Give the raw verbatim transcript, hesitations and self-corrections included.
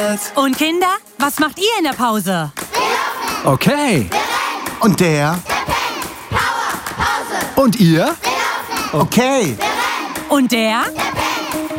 gesammelt. Und Kinder, was macht ihr in der Pause? Okay. Und der? Und ihr? Okay. Und der?